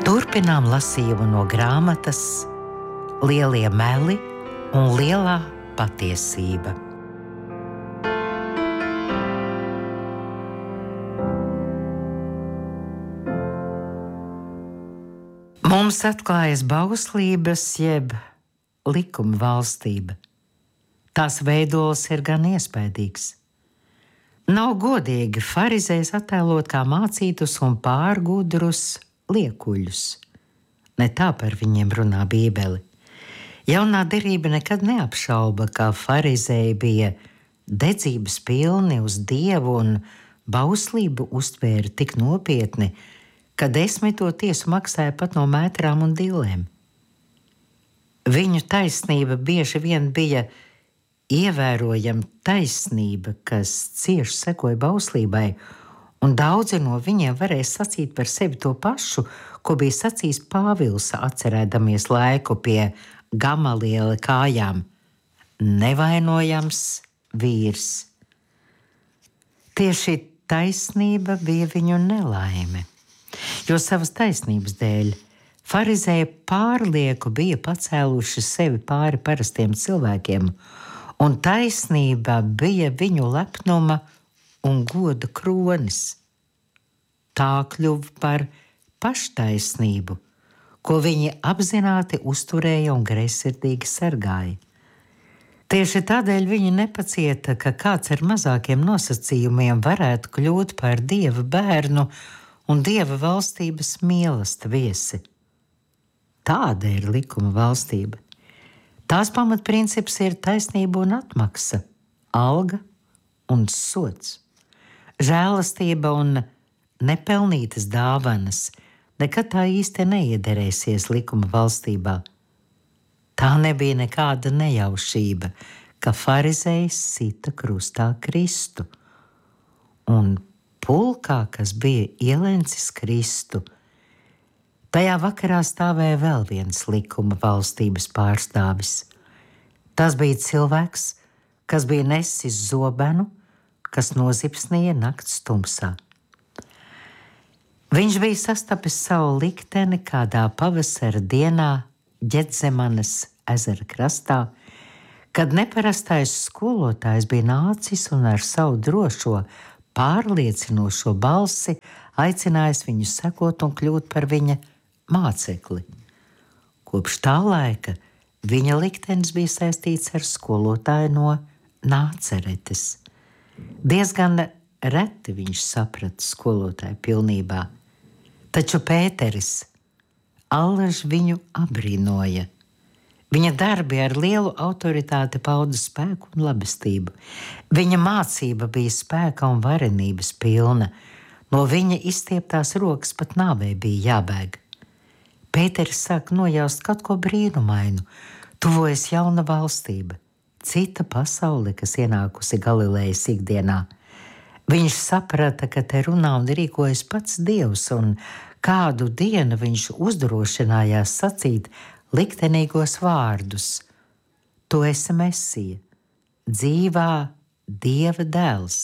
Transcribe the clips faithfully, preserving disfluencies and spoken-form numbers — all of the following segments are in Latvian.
Turpinām lasījumu no grāmatas Lielie meli un lielā patiesība. Mums atklājas bauslības jeb likuma valstība. Tās veidols ir gan iespaidīgs. Nav godīgi farizējus attēlot kā mācītus un pārgudrus liekuļus. Ne tā par viņiem runā Bībele. Jaunā derība nekad neapšauba, ka farizēji bija dedzības pilni uz Dievu un bauslību uztvēra tik nopietni, ka desmito tiesu maksāja pat no mētrām un dillēm. Viņu taisnība bieži vien bija ievērojama taisnība, kas cieši sekoja bauslībai, un daudzi no viņiem varēja sacīt par sevi to pašu, ko bija sacījis Pāvils, atcerēdamies laiku pie Gamaliela kājām. Nevainojams vīrs. Tieši taisnība bija viņu nelaime, jo savas taisnības dēļ farizēji pārlieku bija pacēluši sevi pāri parastiem cilvēkiem, un taisnība bija viņu lepnuma un goda kronis. Tā kļuva par paštaisnību, ko viņi apzināti uzturēja un greizsirdīgi sargāja. Tieši tādēļ viņi nepacieta, ka kāds ar mazākiem nosacījumiem varētu kļūt par Dieva bērnu un Dieva valstības mīlesta viesi. Tāda ir likuma valstība. Tās pamatprincips ir taisnība un atmaksa, alga un sods. Žēlastība un nepelnītas dāvanas nekad tā īsti neiederēsies likuma valstībā. Tā nebija nekāda nejaušība, ka farizējs sita krustā Kristu. Un pulkā, kas bija ielencis Kristu, tajā vakarā stāvēja vēl viens likuma valstības pārstāvis. Tas bija cilvēks, kas bija nesis zobenu, kas nozipsnīja nakts tumsā. Viņš bija sastapis savu likteni kādā pavasara dienā Ģedzemanes ezera krastā, kad neparastais skolotājs bija nācis un ar savu drošo, pārliecinošo balsi aicinājis viņu sekot un kļūt par viņa mācekli. Kopš tā laika viņa liktenis bija saistīts ar skolotāju no Nāceretes. Diezgan reti viņš saprata skolotāju pilnībā, taču Pēteris allaž viņu abrīnoja. Viņa darbi ar lielu autoritāti pauda spēku un labestību. Viņa mācība bija spēka un varenības pilna. No viņa izstieptās rokas pat nāvei bija jābēg. Pēteris sāk nojaust kaut ko brīnumainu. Tuvojas jauna valstība, cita pasaule, kas ienākusi Galilejas ikdienā. Viņš saprata, ka te runā un rīkojas pats Dievs, un kādu dienu viņš uzdrošinājās sacīt liktenīgos vārdus. Tu esi Mesija, dzīvā Dieva dēls.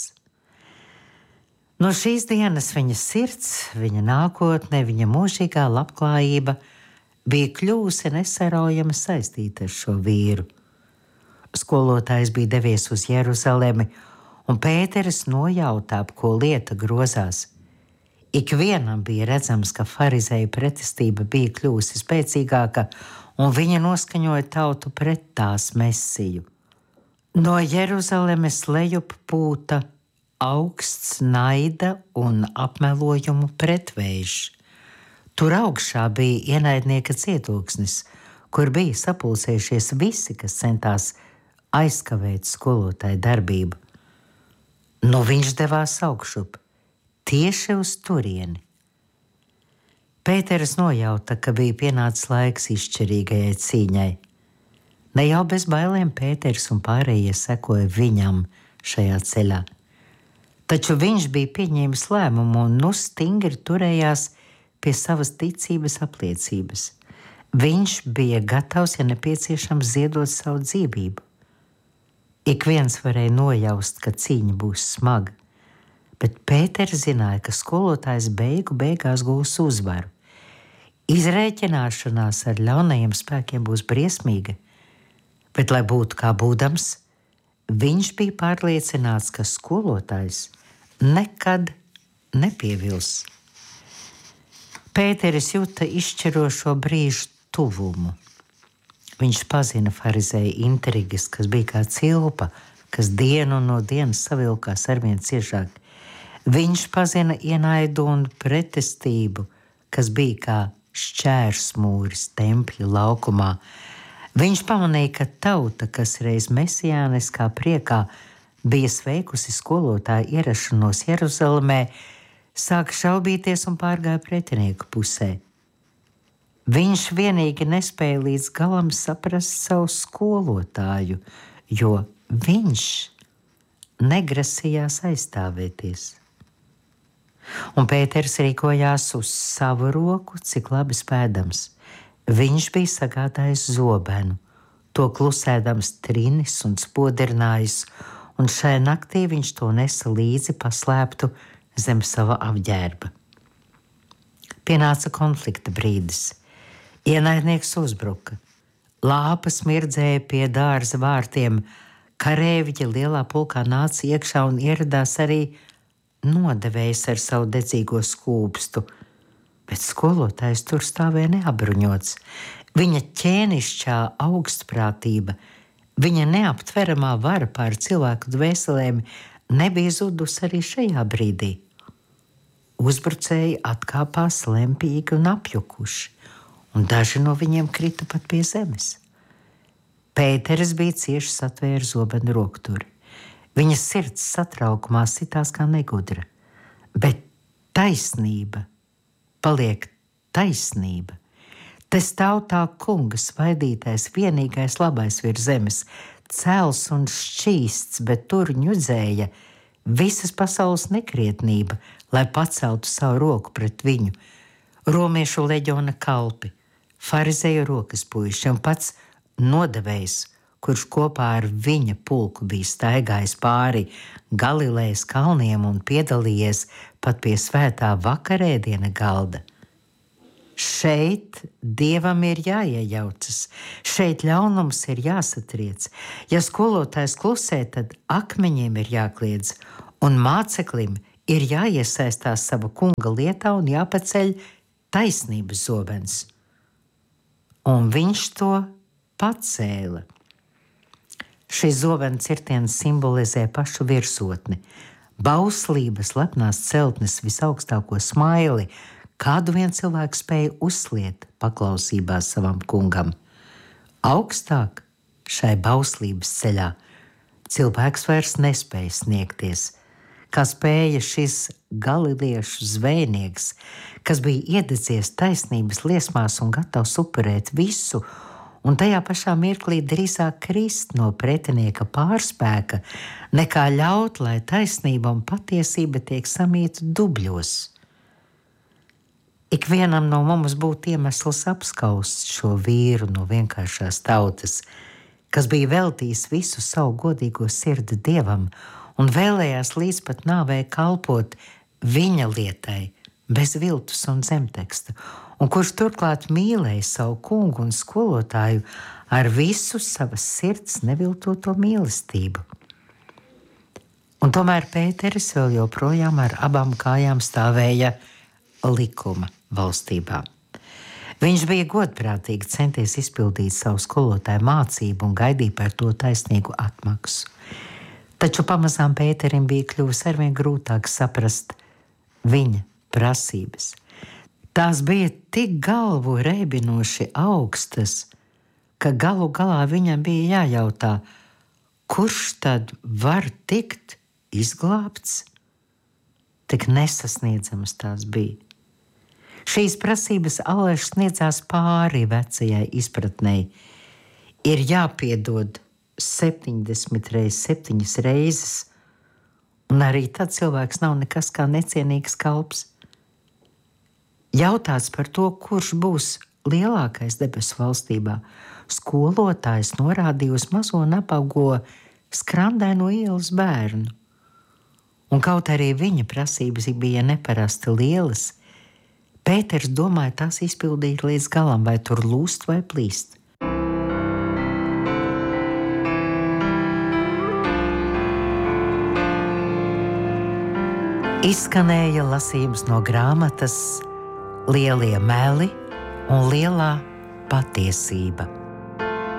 No šīs dienas viņa sirds, viņa nākotne, viņa mūžīgā labklājība bija kļūsi nesaraujami saistīta ar šo vīru. Skolotājs bija devies uz Jeruzalemi, un Pēteris nojautā, ap ko lieta grozās. Ikvienam bija redzams, ka farizēju pretestība bija kļūsi spēcīgāka, un viņa noskaņoja tautu pret tās Mesiju. No Jeruzalemes lejup pūta augsts naida un apmelojumu pretvējš. Tur augšā bija ienaidnieka cietoksnis, kur bija sapulcējušies visi, kas centās aizkavēt skolotāju darbību. Nu viņš devās augšup, tieši uz turieni. Pēteris nojauta, ka bija pienācis laiks izšķirīgajai cīņai. Ne jau bez bailēm Pēteris un pārējie sekoja viņam šajā ceļā. Taču viņš bija pieņēmis lēmumu un nu stingri turējās pie savas ticības apliecības. Viņš bija gatavs, ja nepieciešams, ziedot savu dzīvību. Ik viens varēja nojaust, ka cīņa būs smaga, bet Pēters zināja, ka skolotājs beigu beigās gūs uzvaru. Izrēķināšanās ar ļaunajiem spēkiem būs briesmīga, bet, lai būtu kā būdams, viņš bija pārliecināts, ka skolotājs nekad nepievils. Pēteris jūta izšķirošo brīžu tuvumu. Viņš pazina farizēju intrigas, kas bija kā cilpa, kas dienu no dienas savilkās arvien ciešāk. Viņš pazina ienaidu un pretestību, kas bija kā šķērsmūris tempļa laukumā. Viņš pamanīja, ka tauta, kas reiz mesijāniskā priekā bija sveikusi skolotāju ierašanos Jeruzalemē, sāka šaubīties un pārgāja pretinieku pusē. Viņš vienīgi nespēja līdz galam saprast savu skolotāju, jo viņš negrasījās aizstāvēties. Un Pēters rīkojās uz savu roku, cik labi spēdams. Viņš bija sagādājis zobenu, to klusēdams trinis un spodrinājis, un šai naktī viņš to nesa līdzi paslēptu zem sava apģērba. Pienāca konflikta brīdis. Ienaidnieks uzbruka. Lāpa smirdzēja pie dārza vārtiem. Karēviģi lielā pulkā nāca iekšā un ieradās arī nodevējs ar savu dedzīgo skūpstu. Bet skolotājs tur stāvēja neapbruņots. Viņa ķēnišķā augstprātība, viņa neaptveramā vara pār cilvēku dvēselēm nebija zudus arī šajā brīdī. Uzbrucēji atkāpās lempīgi un apjukuši, un daži no viņiem krita pat pie zemes. Pēteris bija cieši satvēris zobenu rokturi. Viņa sirds satraukumā sitās kā negudra, bet taisnība paliek taisnība. Te stāv tā kunga svaidītais, vienīgais labais virs zemes, cels un šķīsts, bet tur ņudzēja visas pasaules nekrietnība, lai paceltu savu roku pret viņu. Romiešu leģiona kalpi, farizēju rokas puiši un pats nodevējs, kurš kopā ar viņa pulku bija staigājis pāri Galilejas kalniem un piedalījies pat pie svētā vakarēdiena galda. Šeit Dievam ir jāiejaucas, šeit ļaunums ir jāsatriec. Ja skolotājs klusē, tad akmeņiem ir jākliedz, un māceklim ir jāiesaistās sava kunga lietā un jāpaceļ taisnības zobens. Un viņš to pacēla. Šis zobens cirtiens simbolizē pašu virsotni, bauslības lepnās celtnes visaugstāko smaili, kādu vien cilvēks spēja uzsliet paklausībā savam kungam. Augstāk šai bauslības ceļā cilvēks vairs nespēja sniegties, kā spēja šis galiliešu zvejnieks, kas bija iededzies taisnības liesmās un gatavs upurēt visu, un tajā pašā mirklī drīzāk krist no pretinieka pārspēka, nekā ļaut, lai taisnība un patiesība tiek samīta dubļos. Ikvienam no mums būtu iemesls apskaust šo vīru no vienkāršās tautas, kas bija veltījis visu savu godīgo sirdi Dievam un vēlējās līdz pat nāvei kalpot viņa lietai, bez viltus un zemteksta, un kurš turklāt mīlēja savu kungu un skolotāju ar visu savas sirds neviltoto mīlestību. Un tomēr Pēteris vēl joprojām ar abām kājām stāvēja likuma valstībā. Viņš bija godprātīgi centies izpildīt savu skolotāju mācību un gaidīja par to taisnīgu atmaksu. Taču pamazām Pēterim bija kļuvis arvien grūtāk saprast viņa prasības. Tās bija tik galvu reibinoši augstas, ka galu galā viņam bija jājautā, kurš tad var tikt izglābts? Tik nesasniedzamas tās bija. Šīs prasības allaž sniedzās pāri vecajai izpratnei. Ir jāpiedod septiņdesmit reizes septiņas reizes, un arī tad cilvēks nav nekas kā necienīgs kalps. Jautāts par to, kurš būs lielākais debesu valstībā, skolotājs norādīja uz mazo nabago skrandaino ielas bērnu. Un kaut arī viņa prasības bija neparasti lielas, Pēters domāja tās izpildīt līdz galam, vai tur lūst vai plīst. Izskanēja lasījums no grāmatas Lielie meli un lielā patiesība.